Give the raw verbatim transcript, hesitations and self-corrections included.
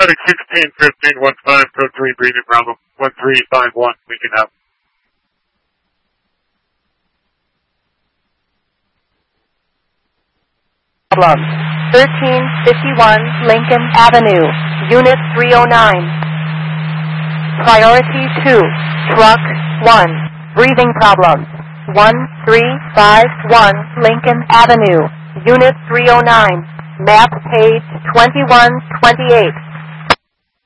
Medic sixteen fifteen one five, code three, breathing Bravo, one three five one, we can help. Problem. thirteen fifty-one Lincoln Avenue, Unit three oh nine. Priority two, Truck one, breathing problems. one three five one Lincoln Avenue, Unit three oh nine. Map page twenty-one twenty-eight.